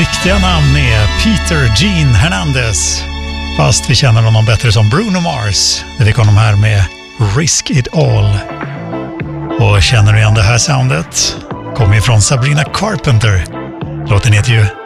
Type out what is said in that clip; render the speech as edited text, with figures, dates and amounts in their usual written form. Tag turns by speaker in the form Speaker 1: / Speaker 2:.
Speaker 1: riktiga namn är Peter Gene Hernandez. Fast vi känner honom bättre som Bruno Mars. Det fick honom här med Risk It All. Och känner du igen det här soundet? Kommer ju från Sabrina Carpenter. Låten heter ju